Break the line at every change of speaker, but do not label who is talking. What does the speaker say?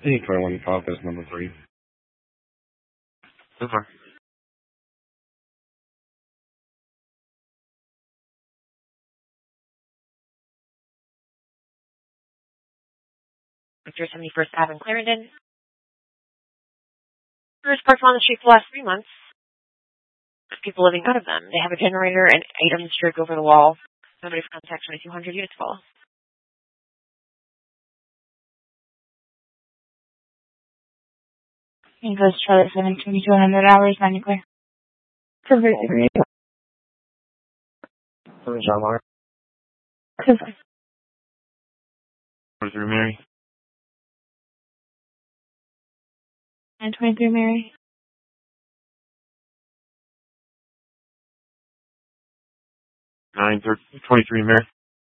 21 office number 3. So far.
Victor 71st Ave in Clarendon. There's parked on the street for the last 3 months. There's people living out of them. They have a generator and items draped over the wall. Somebody for contact 2200 units follow.
English Charlotte 72200 hours, 90 clear.
Perfect. John Mark. 23 Mary.
923 Mary.
23 Mary.